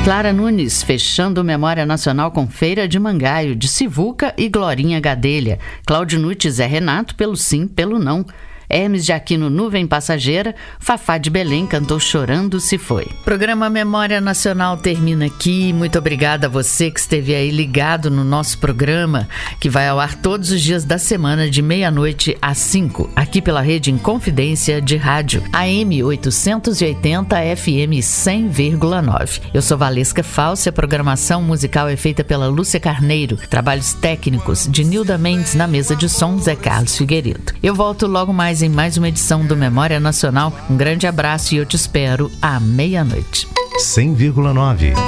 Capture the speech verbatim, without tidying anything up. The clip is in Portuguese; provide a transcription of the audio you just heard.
Clara Nunes, fechando Memória Nacional com Feira de Mangaio, de Sivuca e Glorinha Gadelha. Cláudio Nutti, Zé Renato, pelo sim, pelo não. Hermes de Aquino, Nuvem Passageira. Fafá de Belém cantou Chorando Se Foi. Programa Memória Nacional termina aqui. Muito obrigada a você que esteve aí ligado no nosso programa, que vai ao ar todos os dias da semana, de meia-noite às cinco, aqui pela rede Inconfidência de Rádio, A M oitocentos e oitenta, F M cem vírgula nove. Eu sou Valesca Falsi, a programação musical é feita pela Lúcia Carneiro, trabalhos técnicos de Nilda Mendes, na mesa de som Zé Carlos Figueiredo. Eu volto logo mais em mais uma edição do Memória Nacional. Um grande abraço e eu te espero à meia-noite. cem vírgula nove